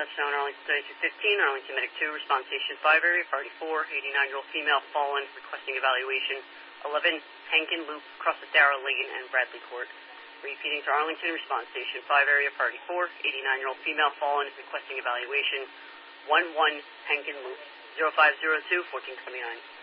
touchdown Arlington 3215, Arlington Medic 2, response station 5 area, priority 4, 89-year-old female fallen, requesting evaluation, 11 Hankin Loop, across the Darrow Lane and Bradley Court. Repeating to Arlington, response station 5 area, priority 4, 89-year-old female fallen, requesting evaluation, 11 Hankin Loop, 0502 1429.